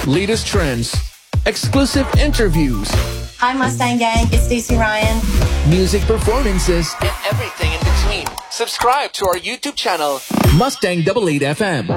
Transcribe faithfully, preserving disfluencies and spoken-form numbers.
latest trends, exclusive interviews, Hi Mustang Gang, it's Stacey Ryan. music performances, and everything in between. Subscribe to our YouTube channel, Mustang eighty-eight F M.